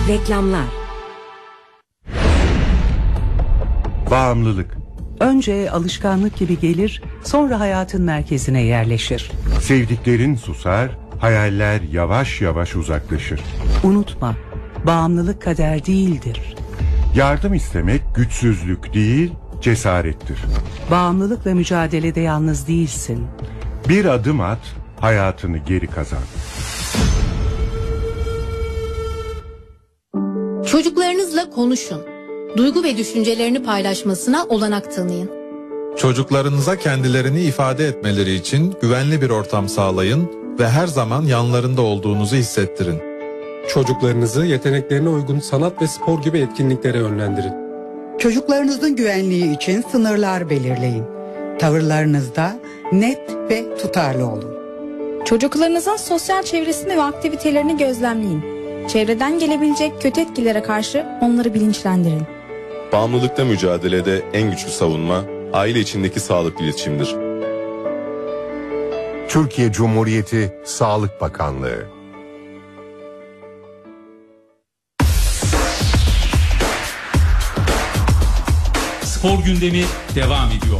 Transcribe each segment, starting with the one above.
Reklamlar. Bağımlılık. Önce alışkanlık gibi gelir, sonra hayatın merkezine yerleşir. Sevdiklerin susar, hayaller yavaş yavaş uzaklaşır. Unutma, bağımlılık kader değildir. Yardım istemek güçsüzlük değil, cesarettir. Bağımlılıkla mücadelede yalnız değilsin. Bir adım at, hayatını geri kazan. Çocuklarınızla konuşun. Duygu ve düşüncelerini paylaşmasına olanak tanıyın. Çocuklarınıza kendilerini ifade etmeleri için güvenli bir ortam sağlayın ve her zaman yanlarında olduğunuzu hissettirin. Çocuklarınızı yeteneklerine uygun sanat ve spor gibi etkinliklere yönlendirin. Çocuklarınızın güvenliği için sınırlar belirleyin. Tavırlarınızda net ve tutarlı olun. Çocuklarınızın sosyal çevresini ve aktivitelerini gözlemleyin. Çevreden gelebilecek kötü etkilere karşı onları bilinçlendirin. Bağımlılıkla mücadelede en güçlü savunma, aile içindeki sağlıklı iletişimdir. Türkiye Cumhuriyeti Sağlık Bakanlığı. Spor gündemi devam ediyor.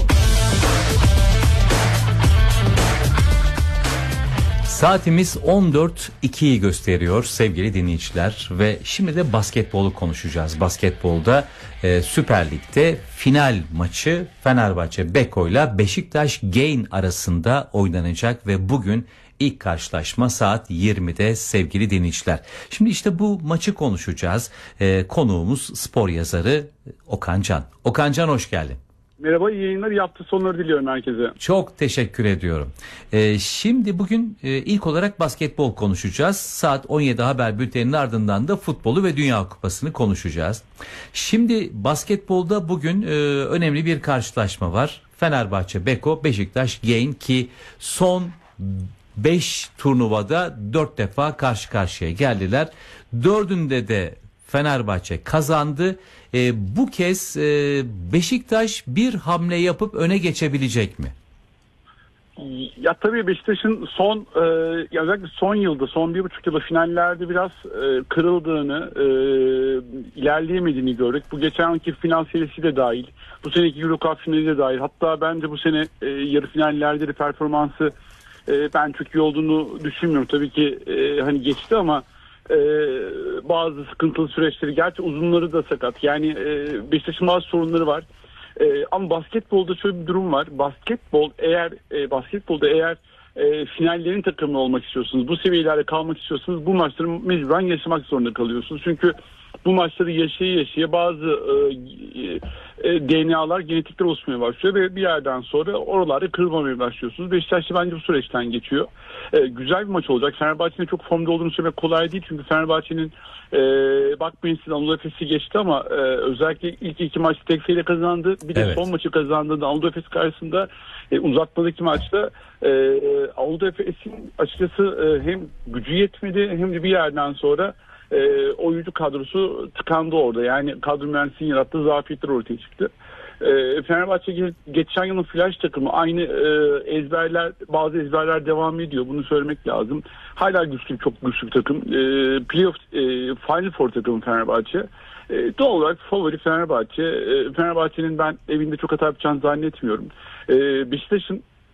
Saatimiz 14.02'yi gösteriyor sevgili dinleyiciler ve şimdi de basketbolu konuşacağız. Basketbolda Süper Lig'de final maçı Fenerbahçe Beko ile Beşiktaş Gain arasında oynanacak ve bugün ilk karşılaşma saat 20'de sevgili dinleyiciler. Şimdi işte bu maçı konuşacağız. Konuğumuz spor yazarı Okan Can. Okan Can, hoş geldin. Merhaba, iyi yayınlar, iyi hafta sonları diliyorum herkese. Çok teşekkür ediyorum. Şimdi bugün ilk olarak basketbol konuşacağız. Saat 17 haber bülteninin ardından da futbolu ve Dünya Kupası'nı konuşacağız. Şimdi basketbolda bugün önemli bir karşılaşma var. Fenerbahçe Beko, Beşiktaş Gain ki son 5 turnuvada 4 defa karşı karşıya geldiler. 4'ünde de Fenerbahçe kazandı. Bu kez Beşiktaş bir hamle yapıp öne geçebilecek mi? Ya tabii Beşiktaş'ın özellikle son yılda, son 1,5 yılda finallerde biraz kırıldığını, ilerleyemediğini gördük. Bu geçen yılki final serisi de dahil, bu seneki Euro Cup finali de dahil. Hatta bence bu sene yarı finallerde de performansı ben çok iyi olduğunu düşünmüyorum. Tabii ki hani geçti ama bazı sıkıntılı süreçleri, gerçi uzunları da sakat. Yani Beşiktaş'ın bazı sorunları var. Ama basketbolda şöyle bir durum var. Basketbolda eğer finallerin takımı olmak istiyorsunuz, bu seviyelerde kalmak istiyorsanız bu maçları mecburen yaşamak zorunda kalıyorsunuz. Çünkü bu maçları yaşaya bazı DNA'lar, genetikler oluşmaya başlıyor ve bir yerden sonra oralarda kırılmamaya başlıyorsunuz. Beşiktaş bence bu süreçten geçiyor. Güzel bir maç olacak. Fenerbahçe'nin çok formda olduğunu söylemek kolay değil. Çünkü Fenerbahçe'nin bakmayın siz Anadolu Efes'i geçti ama özellikle ilk 2 maçı tek sayıyla kazandı. Bir de son maçı kazandığında Anadolu Efes karşısında uzatmadaki maçta Anadolu Efes'in açıkçası hem gücü yetmedi hem de bir yerden sonra oyuncu kadrosu tıkandı orada. Yani kadro mühendisliğinin yarattığı zafiyetler ortaya çıktı. Fenerbahçe geçen yılın flash takımı, aynı bazı ezberler devam ediyor. Bunu söylemek lazım. Hala çok güçlü bir takım. Playoff Final Four takımı Fenerbahçe. Doğal olarak favori Fenerbahçe. Fenerbahçe'nin ben evinde çok hata yapacağını zannetmiyorum. Beşiktaş'ın